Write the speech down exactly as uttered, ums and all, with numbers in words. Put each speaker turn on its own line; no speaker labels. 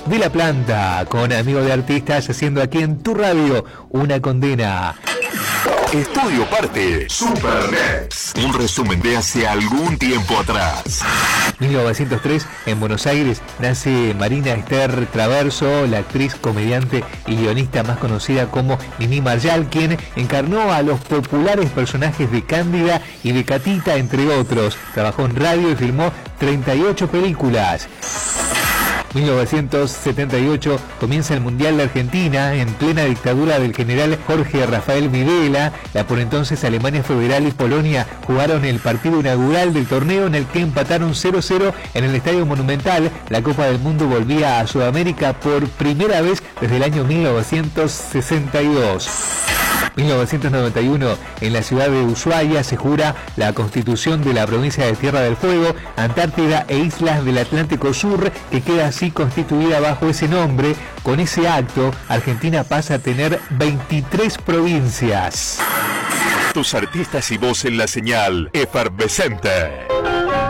de La Planta, con Amigo de Artistas, haciendo aquí en tu radio Una Condena.
Estudio Parte Super Next. Un resumen de hace algún tiempo atrás.
mil novecientos tres, en Buenos Aires, nace Marina Esther Traverso, la actriz, comediante y guionista más conocida como Nini Marshall, quien encarnó a los populares personajes de Cándida y de Catita, entre otros. Trabajó en radio y filmó treinta y ocho películas. mil novecientos setenta y ocho comienza el Mundial de Argentina en plena dictadura del general Jorge Rafael Videla. La por entonces Alemania Federal y Polonia jugaron el partido inaugural del torneo, en el que empataron cero cero en el Estadio Monumental. La Copa del Mundo volvía a Sudamérica por primera vez desde el año mil novecientos sesenta y dos. mil novecientos noventa y uno, en la ciudad de Ushuaia se jura la constitución de la provincia de Tierra del Fuego, Antártida e Islas del Atlántico Sur, que queda así constituida bajo ese nombre. Con ese acto, Argentina pasa a tener veintitrés provincias.
Tus artistas y voz en la señal efervescente.